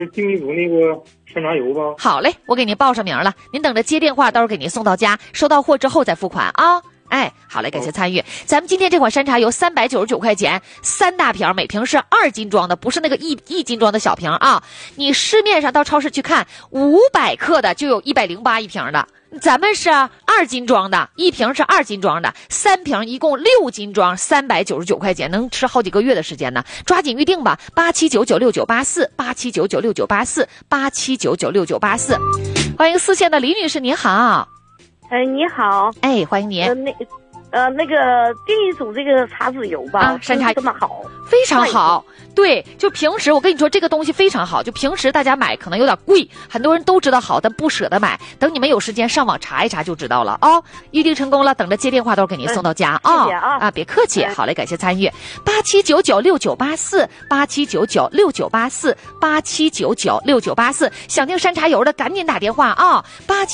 订一组那个山茶油吧。 好嘞，我给您报上名了，您等着接电话，到时候给您送到家，收到货之后再付款啊。哎，好嘞，感谢参与。咱们今天这款山茶油399块钱，3大瓶，每瓶是2斤装的，不是那个一斤装的小瓶啊。你市面上到超市去看，500克的就有108一瓶的。咱们是2斤装的，一瓶是2斤装的，3瓶一共6斤装，399块钱，能吃好几个月的时间呢。抓紧预定吧，87996984，87996984，87996984。欢迎4线的李女士，您好。 哎，你好。 哎，欢迎您。 那个订一组这个茶籽油吧， 啊，山茶这么好， 非常好。对，就平时我跟你说，这个东西非常好。就平时大家买可能有点贵，很多人都知道好，但不舍得买。等你们有时间上网查一查就知道了啊。预定成功了，等着接电话都给您送到家啊。 谢谢啊。 别客气。好嘞，感谢参与。87996984，87996984，87996984。想订山茶油的赶紧打电话啊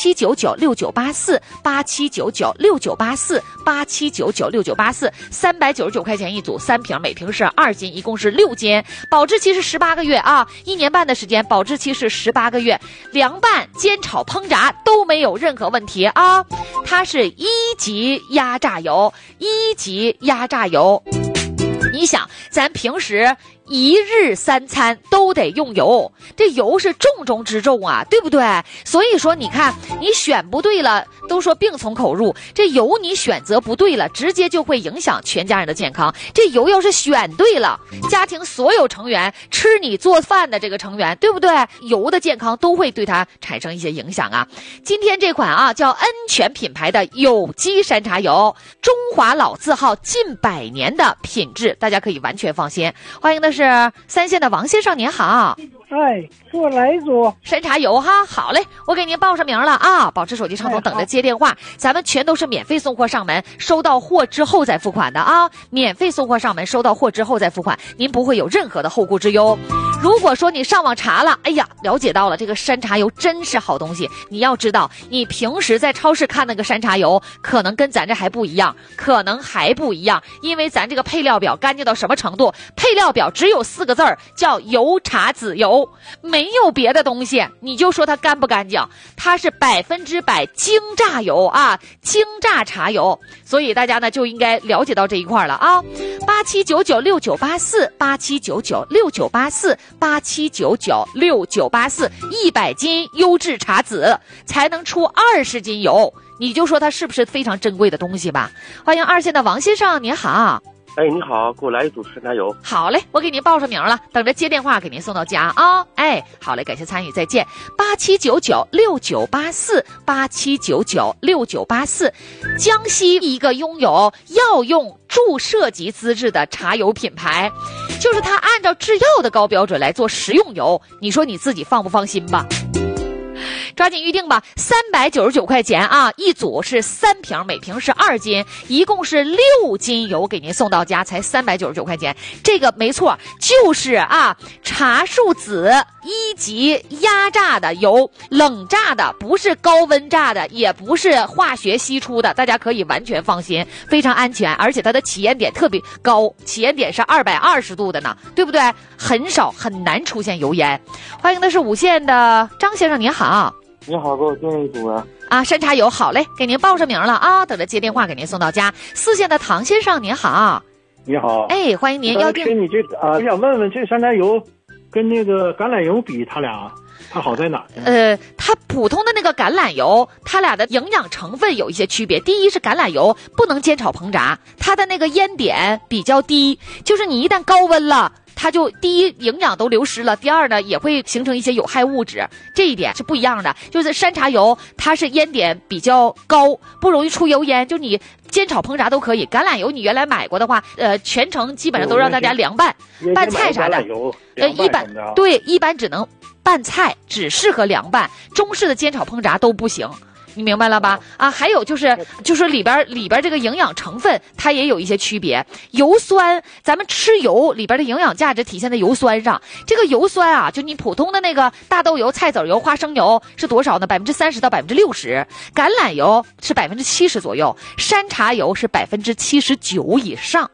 ！87996984，87996984，87996984，399块钱一组，3瓶，每瓶是2斤，一共是6斤。保质期是18个月啊，1年半的时间，保质期是18个月，凉拌、煎炒、烹炸都没有任何问题啊！它是1级压榨油，1级压榨油。你想，咱平时1日3餐都得用油，这油是重中之重啊，对不对？所以说你看，你选不对了，都说病从口入，这油你选择不对了，直接就会影响全家人的健康。这油要是选对了，家庭所有成员吃你做饭的这个成员，对不对？油的健康都会对它产生一些影响啊。今天这款啊叫恩泉品牌的有机山茶油，中华老字号，近100年的品质，大家可以完全放心。欢迎的是3线的王先生，您好。 哎，过来一组山茶油哈。好嘞，我给您报上名了啊，保持手机畅通，等着接电话。咱们全都是免费送货上门，收到货之后再付款的啊，免费送货上门，收到货之后再付款，您不会有任何的后顾之忧。如果说你上网查了，哎呀，了解到了这个山茶油真是好东西，你要知道，你平时在超市看那个山茶油，可能跟咱这还不一样，因为咱这个配料表干净到什么程度？配料表只有4个字儿，叫油茶籽油，没有别的东西。你就说它干不干净？它是100%精榨油啊，精榨茶油。所以大家呢就应该了解到这一块了啊。87996984，87996984，87996984，100斤优质茶籽才能出20斤油，你就说它是不是非常珍贵的东西吧？欢迎2线的王先生，您好。 哎，你好，给我来一组山茶油。 好嘞，我给您报上名了，等着接电话给您送到家啊。哎，好嘞，感谢参与，再见。87996984，87996984，江西一个拥有药用注射级资质的茶油品牌，就是它按照制药的高标准来做食用油，你说你自己放不放心吧？抓紧预定吧，399块钱啊，一组是3瓶，每瓶是2斤，一共是6斤油给您送到家，才399块钱。这个没错，就是啊，茶树籽1级压榨的油，冷榨的，不是高温榨的，也不是化学析出的，大家可以完全放心，非常安全，而且它的起烟点特别高，起烟点是220度的呢，对不对？很难出现油烟。欢迎的是5线的张先生，您好。 你好，给我订一组啊，山茶油。好嘞，给您报上名了啊，等着接电话给您送到家。4线的唐先生，您好。 你好。 哎，欢迎您。要订你这我想问问，这山茶油跟那个橄榄油比，它好在哪？ 它普通的那个橄榄油，它俩的营养成分有一些区别。第一是橄榄油不能煎炒烹炸，它的那个烟点比较低，就是你一旦高温了，它就第一营养都流失了，第二呢也会形成一些有害物质，这一点是不一样的。就是山茶油它是烟点比较高，不容易出油烟，就你煎炒烹炸都可以。橄榄油你原来买过的话，全程基本上都让大家凉拌拌菜啥的，一般只能拌菜，只适合凉拌，中式的煎炒烹炸都不行。你明白了吧？啊，还有就是里边这个营养成分它也有一些区别。油酸，咱们吃油里边的营养价值体现在油酸上。这个油酸啊，就你普通的那个大豆油、菜籽油、花生油是多少呢？30%到60%，橄榄油是70%左右，山茶油是79%以上。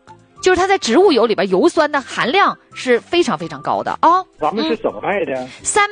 就是它在植物油里边油酸的含量是非常非常高的啊。 咱们是怎么卖的？